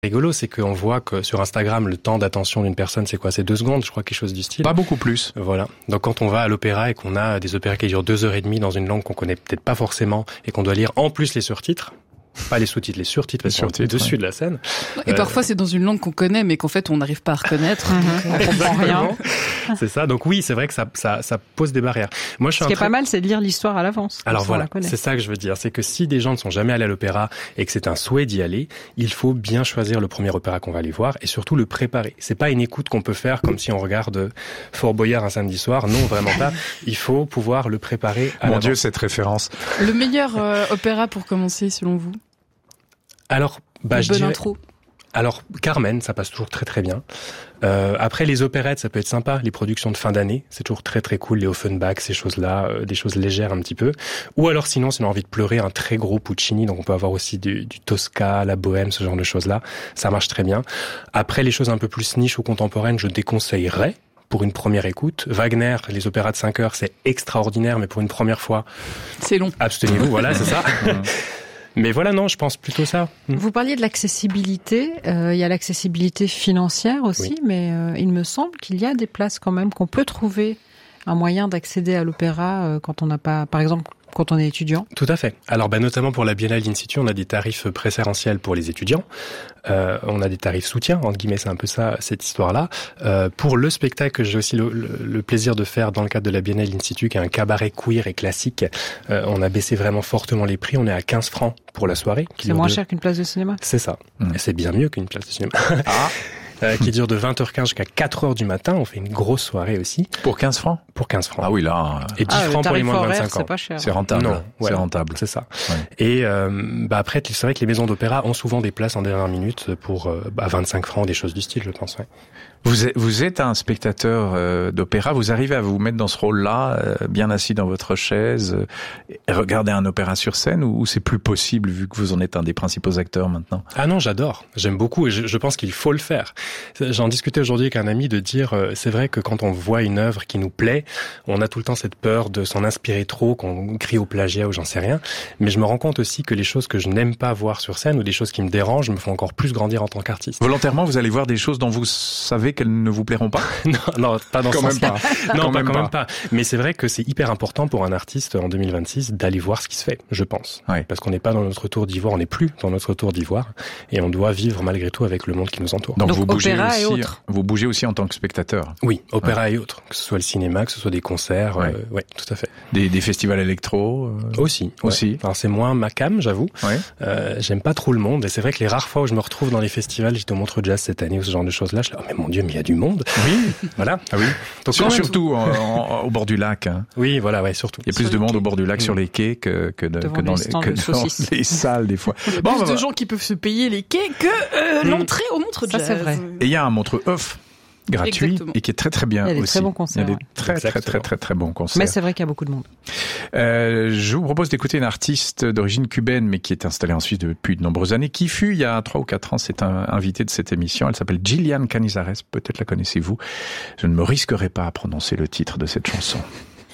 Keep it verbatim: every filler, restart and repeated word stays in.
rigolo, c'est qu'on voit que sur Instagram, le temps d'attention d'une personne, c'est quoi? C'est deux secondes, je crois, quelque chose du style. Pas beaucoup plus. Voilà. Donc quand on va à l'opéra et qu'on a des opéras qui durent deux heures et demie dans une langue qu'on connaît peut-être pas forcément et qu'on doit lire en plus les surtitres, pas les sous-titres, les surtitres, parce qu'on est dessus ouais. de la scène. Et euh... parfois c'est dans une langue qu'on connaît, mais qu'en fait on n'arrive pas à reconnaître. On comprend rien. C'est ça. Donc oui, c'est vrai que ça, ça, ça pose des barrières. Moi, je suis Ce qui est train... pas mal, c'est de lire l'histoire à l'avance. Alors voilà, c'est ça que je veux dire. C'est que si des gens ne sont jamais allés à l'opéra et que c'est un souhait d'y aller, il faut bien choisir le premier opéra qu'on va aller voir et surtout le préparer. C'est pas une écoute qu'on peut faire comme si on regarde Fort Boyard un samedi soir. Non, vraiment pas. Il faut pouvoir le préparer à Mon l'avance. Dieu, cette référence. Le meilleur euh, opéra pour commencer, selon vous? Alors, bah, Une je bonne dirais... intro. Alors, Carmen, ça passe toujours très très bien. Euh, après, les opérettes, ça peut être sympa. Les productions de fin d'année, c'est toujours très très cool. Les Offenbach, ces choses-là, euh, des choses légères un petit peu. Ou alors, sinon, si on a envie de pleurer, un très gros Puccini. Donc, on peut avoir aussi du, du Tosca, la Bohème, ce genre de choses-là. Ça marche très bien. Après, les choses un peu plus niches ou contemporaines, je déconseillerais pour une première écoute. Wagner, les opéras de cinq heures, c'est extraordinaire, mais pour une première fois... C'est long. Abstenez-vous, voilà, c'est ça. Mais voilà, non, je pense plutôt ça. Vous parliez de l'accessibilité. Euh, il y a l'accessibilité financière aussi, oui. mais euh, il me semble qu'il y a des places quand même qu'on peut trouver un moyen d'accéder à l'opéra euh, quand on n'a pas, par exemple, quand on est étudiant. Tout à fait. Alors, ben, notamment pour la Biennale d'Institut, on a des tarifs préférentiels pour les étudiants. Euh, on a des tarifs soutien, entre guillemets, c'est un peu ça, cette histoire-là. Euh, pour le spectacle que j'ai aussi le, le, le plaisir de faire dans le cadre de la Biennale d'Institut, qui est un cabaret queer et classique, euh, on a baissé vraiment fortement les prix. On est à quinze francs pour la soirée. C'est moins de... cher qu'une place de cinéma. C'est ça. Mmh. Et c'est bien mieux qu'une place de cinéma. Ah. Euh, qui dure de vingt heures quinze jusqu'à quatre heures du matin. On fait une grosse soirée aussi. Pour quinze francs? Pour quinze francs. Ah oui, là. Et dix ah, francs pour les moins de vingt-cinq ans. C'est pas cher. C'est rentable. Non, ouais, c'est rentable. C'est ça. Ouais. Et, euh, bah après, c'est vrai que les maisons d'opéra ont souvent des places en dernière minute pour, euh, bah, vingt-cinq francs, des choses du style, je pense, ouais. Vous êtes, vous êtes un spectateur euh, d'opéra, vous arrivez à vous mettre dans ce rôle-là, euh, bien assis dans votre chaise, euh, et regarder un opéra sur scène, ou, ou c'est plus possible vu que vous en êtes un des principaux acteurs maintenant? Ah non, j'adore, j'aime beaucoup et je, je pense qu'il faut le faire. J'en discutais aujourd'hui avec un ami de dire, euh, c'est vrai que quand on voit une œuvre qui nous plaît, on a tout le temps cette peur de s'en inspirer trop, qu'on crie au plagiat ou j'en sais rien, mais je me rends compte aussi que les choses que je n'aime pas voir sur scène ou des choses qui me dérangent me font encore plus grandir en tant qu'artiste. Volontairement, vous allez voir des choses dont vous savez qu'elles ne vous plairont pas? Non, non, pas dans quand ce même sens-là. pas. Non, quand pas même quand pas. même pas. Mais c'est vrai que c'est hyper important pour un artiste en deux mille vingt-six d'aller voir ce qui se fait, je pense. Ouais. Parce qu'on n'est pas dans notre tour d'ivoire, on n'est plus dans notre tour d'ivoire, et on doit vivre malgré tout avec le monde qui nous entoure. Donc, Donc vous bougez opéra aussi, et autres. Vous bougez aussi en tant que spectateur. Oui, opéra ouais. et autres, que ce soit le cinéma, que ce soit des concerts, ouais, euh, ouais tout à fait. Des, des festivals électro. Euh... Aussi, aussi. Ouais. Alors c'est moins ma cam, j'avoue. Ouais. Euh, j'aime pas trop le monde, et c'est vrai que les rares fois où je me retrouve dans les festivals, j'étais au Montreux Jazz cette année ou ce genre de choses-là, je suis là, oh mais mon Dieu, mais il y a du monde. Oui. Voilà. Ah oui. Donc Sur, surtout en, en, au bord du lac. Hein. Oui, voilà, ouais, surtout. Il y a plus sur de monde quais. au bord du lac mmh. sur les quais que, que, de, que dans, les, que dans les salles des fois. Il y a bon, plus bah, de gens qui peuvent se payer les quais que euh, mmh. l'entrée au Montreux Jazz. Ça c'est vrai. Et il y a un Montreux off gratuit. Exactement. Et qui est très très bien aussi. Il y a des très bons concerts. Il y a des très très très très très, très bons concerts. Mais c'est vrai qu'il y a beaucoup de monde. Euh, je vous propose d'écouter une artiste d'origine cubaine mais qui est installée en Suisse depuis de nombreuses années, qui fut il y a trois ou quatre ans, c'est un invité de cette émission. Elle s'appelle Gillian Canizares, peut-être la connaissez-vous. Je ne me risquerai pas à prononcer le titre de cette chanson.